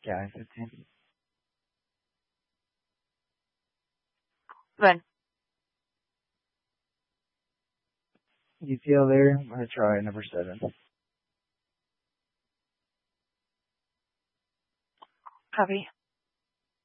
Yeah, 15. One. ETL there. I'm gonna try number 7. Copy.